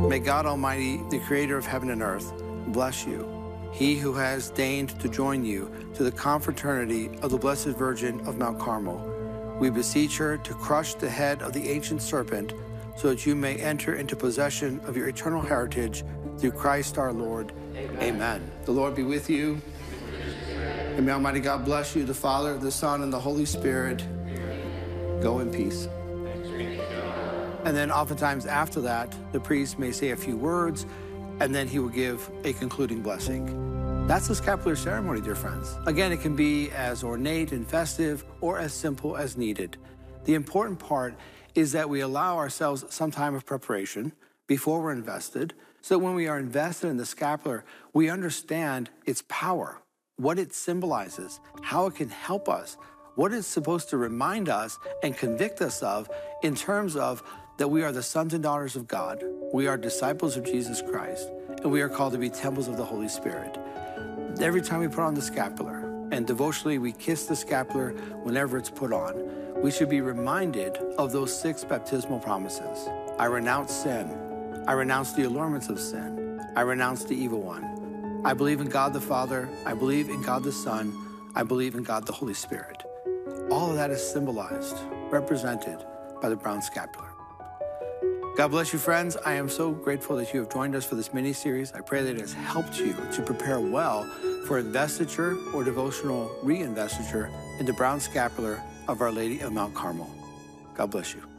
May God Almighty, the creator of heaven and earth, bless you. He who has deigned to join you to the confraternity of the Blessed Virgin of Mount Carmel. We beseech her to crush the head of the ancient serpent so that you may enter into possession of your eternal heritage through Christ our Lord. Amen. The Lord be with you. And may Almighty God bless you, the Father, the Son, and the Holy Spirit. Go in peace. And then oftentimes after that, the priest may say a few words, and then he will give a concluding blessing. That's the scapular ceremony, dear friends. Again, it can be as ornate and festive or as simple as needed. The important part is that we allow ourselves some time of preparation before we're invested, so that when we are invested in the scapular, we understand its power, what it symbolizes, how it can help us, what it's supposed to remind us and convict us of in terms of that we are the sons and daughters of God, we are disciples of Jesus Christ, and we are called to be temples of the Holy Spirit. Every time we put on the scapular, and devotionally we kiss the scapular whenever it's put on, we should be reminded of those 6 baptismal promises. I renounce sin. I renounce the allurements of sin. I renounce the evil one. I believe in God the Father. I believe in God the Son. I believe in God the Holy Spirit. All of that is symbolized, represented by the brown scapular. God bless you, friends. I am so grateful that you have joined us for this mini-series. I pray that it has helped you to prepare well for investiture or devotional re-investiture in the brown scapular of Our Lady of Mount Carmel. God bless you.